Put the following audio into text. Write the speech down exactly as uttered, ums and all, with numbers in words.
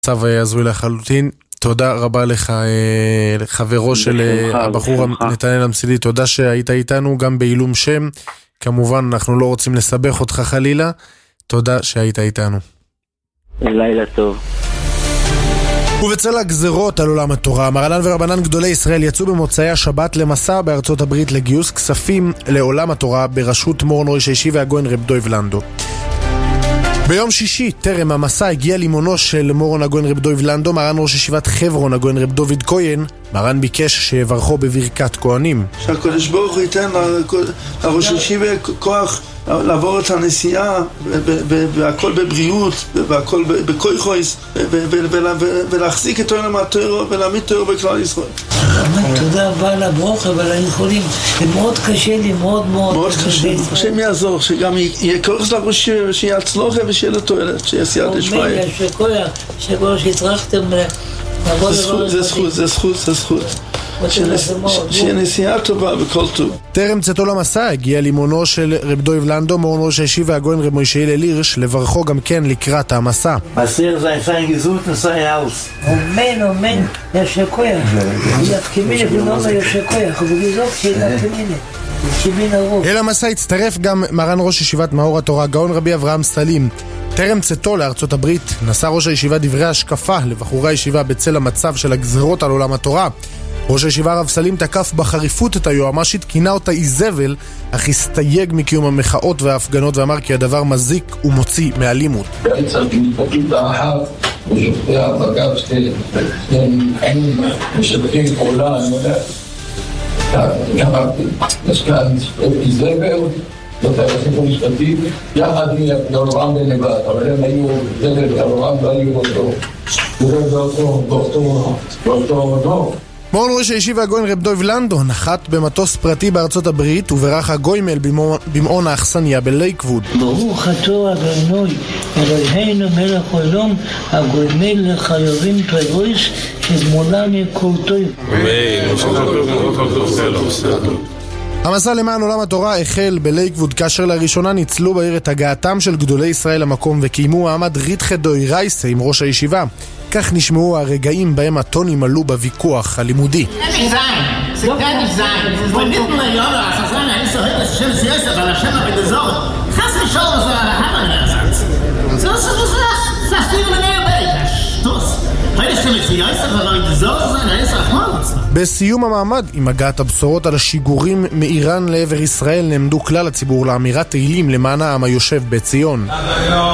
מצב הזוי לחלוטין. תודה רבה לך, חברו של הבחור נתנאל אמסילי, תודה שהיית איתנו גם בעילום שם. כמובן אנחנו לא רוצים לסבך אותך חלילה, תודה שהיית איתנו. לילה טוב. ובצל הגזרות על עולם התורה, מרנן ורבנן גדולי ישראל יצאו במוצאי השבת למסע בארצות הברית לגיוס כספים לעולם התורה בראשות מורן ראש הישיבה הגויין רב דויב לנדו. ביום שישי, טרם המסע, הגיע לימונו של מורן הגויין רב דויב לנדו, מרן ראש ישיבת חברון הגויין רב דוד כהן. מרן ביקש שיברכו בברכת כהנים. שהקדוש ברוך הוא ייתן לראש ישיבה כוח לעבור את הנסיעה, והכל בבריאות, והכל בכויחויס, ולהחזיק את עולם התורה ולהעמיד תורה בכלל ישראל. תודה רבה על הברוך, אבל אני יכולים, זה מאוד קשה לי, מאוד מאוד מאוד קשה. השם יעזור, שגם יהיה כוח לראש שיהיה הצלוחה ושיהיה לתועלת, שיהיה סייעתא שמיא. אמן, שכויה, שכבר שהצלחתם לעבוד דבר. זה זכות, זה זכות, זה זכות. שיהיה נסיעה טובה וכל טוב. טרם צאתו למסע הגיע לימונו של רב דויב לנדו, מורן ראש הישיבה הגויין רב מוישה הלל הירש, לברכו גם כן לקראת המסע. מסיר זה sein gesund und sein Haus. אמן, אמן, ישקויה. יפקימיני בנומה ישקויה, ובגזוק שיפקימיני. אל המסע הצטרף גם מרן ראש ישיבת מאור התורה גאון רבי אברהם סלים. טרם צאתו לארצות הברית נשא ראש הישיבה דברי השקפה לבחורי הישיבה בצל המצב של הגזרות על עולם התורה. ראש הישיבה הרב סלים תקף בחריפות את היועמ"שית, כינה אותה איזבל, אך הסתייג מקיום המחאות וההפגנות ואמר כי הדבר מזיק ומוציא מאלימות. הצעתי מתפקים באחת ושופטי הבגב שהם משתפים פעולה, אני יודע, אמרתי, יש כאן איזבל, זאת היחסים המשפטים, יחד ירובעם בן נבט, אבל הם היו זבל וירובעם והיו באותו, באותו, באותו, באותו דור. מורן ראש הישיבה הגויין רב דויב לנדו נחת במטוס פרטי בארצות הברית וברך הגוימל במעון האכסניה בלייקווד. ברוך אתה אדוני אלוהינו מלך העולם הגוימל לחייבים טובות שגמולה מכל טוב. המסע למען עולם התורה החל בלייקווד כאשר לראשונה ניצלו בעיר את הגעתם של גדולי ישראל למקום וקיימו מעמד ריתחי דוי רייסה עם ראש הישיבה. כך נשמעו הרגעים בהם הטונים עלו בוויכוח הלימודי. בסיום המעמד, עם הגעת הבשורות על השיגורים מאיראן לעבר ישראל, נעמדו כלל הציבור לאמירת תהילים למען העם היושב בציון.